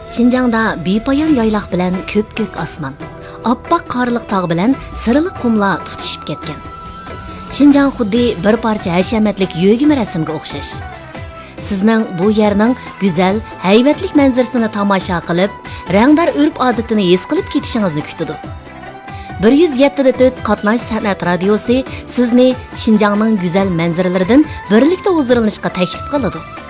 Şinjangda bepoyon yoyloq bilan ko'p-ko'k osmon, oppoq qorliq tog' bilan sirliq qumlar tutishib ketgan. Şinjang xuddi bir parcha hashamatlik yo'g'im rasmga o'xshash. Sizning bu yerning go'zal, haybatlik manzarasini tomosha qilib, rangdor urf-odatini his qilib ketishingizni kutadi. 107.4 qatnash san'at radiosi sizni Şinjangning go'zal manzaralaridan birlikda huzurlanishga taklif qiladi.